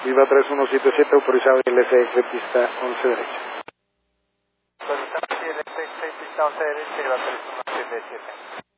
Viva 3177, autorizado ILCX, pista 11 derecha. Autorizado ILCX, pista 11 derecha, Viva 3177.